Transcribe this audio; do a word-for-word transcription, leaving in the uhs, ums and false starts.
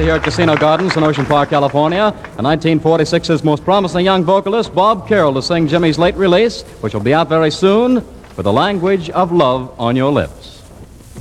Galaxy here at Casino Gardens in Ocean Park, California, and nineteen forty-six's most promising young vocalist, Bob Carroll, to sing Jimmy's late release, which will be out very soon, with The Language of Love on Your Lips.